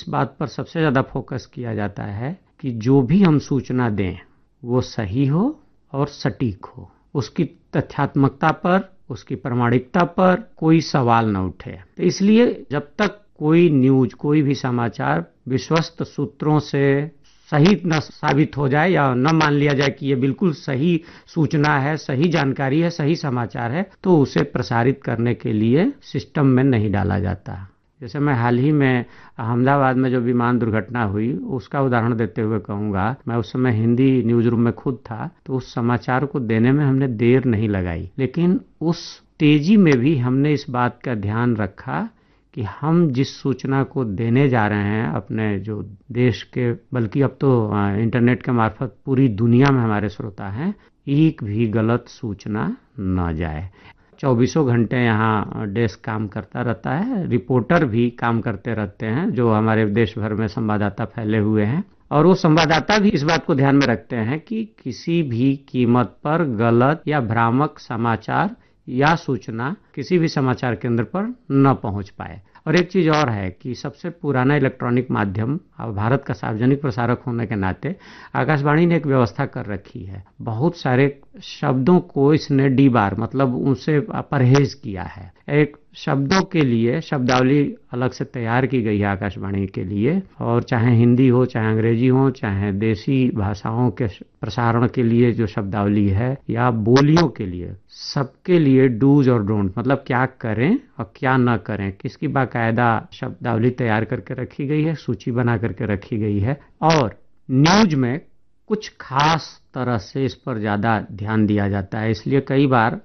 बात पर सबसे ज़्यादा फोकस किया जाता है कि जो भी हम सूचना दें वो सही हो और सटीक हो, उसकी तथ्यात्मकता पर, उसकी प्रामाणिकता पर कोई सवाल न उठे। तो इसलिए जब तक कोई न्यूज, कोई भी समाचार विश्वस्त सूत्रों से सही न साबित हो जाए या न मान लिया जाए कि ये बिल्कुल सही सूचना है, सही जानकारी है, सही समाचार है, तो उसे प्रसारित करने के लिए सिस्टम में नहीं डाला जाता। जैसे मैं हाल ही में अहमदाबाद में जो विमान दुर्घटना हुई उसका उदाहरण देते हुए कहूँगा, मैं उस समय हिंदी न्यूज़ रूम में खुद था, तो उस समाचार को देने में हमने देर नहीं लगाई, लेकिन उस तेजी में भी हमने इस बात का ध्यान रखा कि हम जिस सूचना को देने जा रहे हैं अपने जो देश के, बल्कि अब तो इंटरनेट के मार्फत पूरी दुनिया में हमारे श्रोता हैं, एक भी गलत सूचना न जाए। 24 घंटे यहाँ डेस्क काम करता रहता है, रिपोर्टर भी काम करते रहते हैं जो हमारे देश भर में संवाददाता फैले हुए हैं, और वो संवाददाता भी इस बात को ध्यान में रखते हैं कि किसी भी कीमत पर गलत या भ्रामक समाचार या सूचना किसी भी समाचार केंद्र पर न पहुंच पाए। और एक चीज़ और है कि सबसे पुराना इलेक्ट्रॉनिक माध्यम और भारत का सार्वजनिक प्रसारक होने के नाते आकाशवाणी ने एक व्यवस्था कर रखी है। बहुत सारे शब्दों को इसने डीबार मतलब उनसे परहेज किया है। एक शब्दों के लिए शब्दावली अलग से तैयार की गई है आकाशवाणी के लिए, और चाहे हिंदी हो, चाहे अंग्रेजी हो, चाहे देसी भाषाओं के प्रसारण के लिए जो शब्दावली है या बोलियों के लिए, सबके लिए डूज और डोंट मतलब क्या करें और क्या न करें, किसकी बाकायदा शब्दावली तैयार करके रखी गई है, सूची बना करके रखी गई है। और न्यूज में कुछ खास तरह से इस पर ज़्यादा ध्यान दिया जाता है। इसलिए कई बार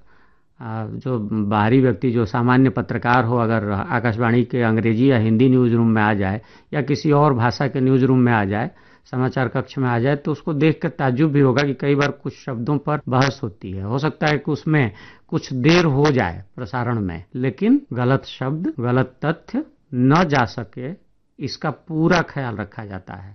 जो बाहरी व्यक्ति, जो सामान्य पत्रकार हो, अगर आकाशवाणी के अंग्रेजी या हिंदी न्यूज़ रूम में आ जाए या किसी और भाषा के न्यूज़ रूम में आ जाए, समाचार कक्ष में आ जाए, तो उसको देख कर ताज्जुब भी होगा कि कई बार कुछ शब्दों पर बहस होती है। हो सकता है कि उसमें कुछ देर हो जाए प्रसारण में, लेकिन गलत शब्द, गलत तथ्य न जा सके, इसका पूरा ख्याल रखा जाता है।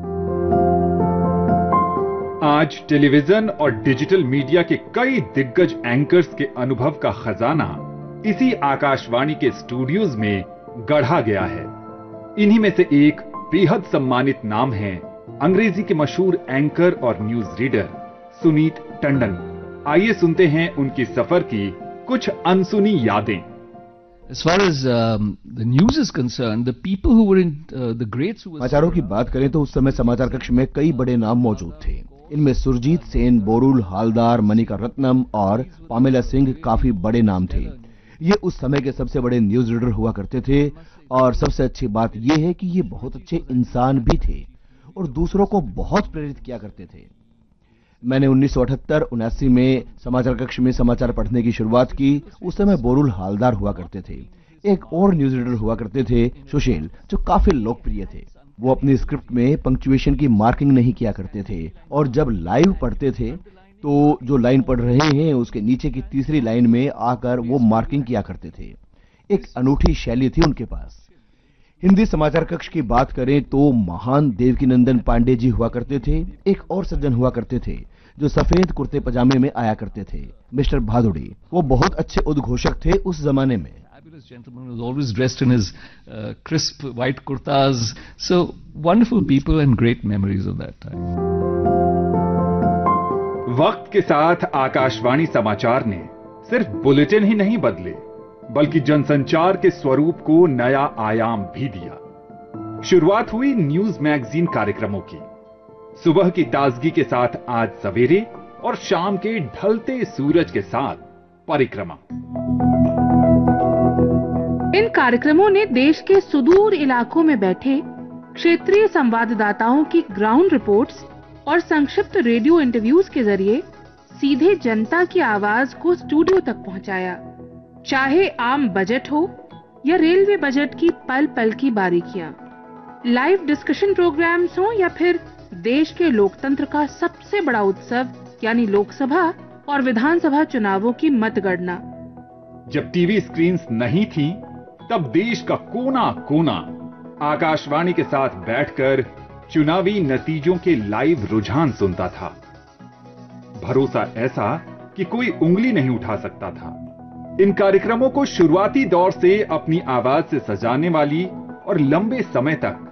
आज टेलीविजन और डिजिटल मीडिया के कई दिग्गज एंकर्स के अनुभव का खजाना इसी आकाशवाणी के स्टूडियोज में गढ़ा गया है। इन्हीं में से एक बेहद सम्मानित नाम है अंग्रेजी के मशहूर एंकर और न्यूज रीडर सुनीत टंडन। आइए सुनते हैं उनकी सफर की कुछ अनसुनी यादें। As far as the news is concerned, the people who were in the greats who समाचारों की बात करें तो उस समय समाचार कक्ष में कई बड़े नाम मौजूद थे। इनमें सुरजीत सेन, बोरुल हालदार, मनिका रत्नम और पामेला सिंह काफी बड़े नाम थे। ये उस समय के सबसे बड़े न्यूज रीडर हुआ करते थे, और सबसे अच्छी बात यह है कि ये बहुत अच्छे इंसान भी थे और दूसरों को बहुत प्रेरित किया करते थे। मैंने 1978-79 में समाचार कक्ष में समाचार पढ़ने की शुरुआत की। उस समय बोरुल हालदार हुआ करते थे। एक और न्यूज रीडर हुआ करते थे सुशील, जो काफी लोकप्रिय थे। वो अपनी स्क्रिप्ट में पंक्चुएशन की मार्किंग नहीं किया करते थे, और जब लाइव पढ़ते थे तो जो लाइन पढ़ रहे हैं उसके नीचे की तीसरी लाइन में आकर वो मार्किंग किया करते थे। एक अनूठी शैली थी उनके पास। हिंदी समाचार कक्ष की बात करें तो महान देवकीनंदन पांडे जी हुआ करते थे। एक और सज्जन हुआ करते थे जो सफेद कुर्ते पजामे में आया करते थे, मिस्टर भादुड़ी। वो बहुत अच्छे उद्घोषक थे उस जमाने में। This gentleman was always dressed in his crisp white kurtas. So wonderful people and great memories of that time. वक्त के साथ आकाशवाणी समाचार ने सिर्फ बुलेटिन ही नहीं बदले, बल्कि जनसंचार के स्वरूप को नया आयाम भी दिया। शुरुआत हुई न्यूज मैगजीन कार्यक्रमों की। सुबह की ताजगी के साथ आज सवेरे और शाम के ढलते सूरज के साथ परिक्रमा। इन कार्यक्रमों ने देश के सुदूर इलाकों में बैठे क्षेत्रीय संवाददाताओं की ग्राउंड रिपोर्ट्स और संक्षिप्त रेडियो इंटरव्यूज के जरिए सीधे जनता की आवाज को स्टूडियो तक पहुंचाया। चाहे आम बजट हो या रेलवे बजट की पल पल की बारीकियां, लाइव डिस्कशन प्रोग्राम्स हो या फिर देश के लोकतंत्र का सबसे बड़ा उत्सव यानी लोकसभा और विधानसभा चुनावों की मतगणना। जब टीवी स्क्रीन्स नहीं थी, तब देश का कोना कोना आकाशवाणी के साथ बैठकर चुनावी नतीजों के लाइव रुझान सुनता था। भरोसा ऐसा कि कोई उंगली नहीं उठा सकता था। इन कार्यक्रमों को शुरुआती दौर से अपनी आवाज से सजाने वाली और लंबे समय तक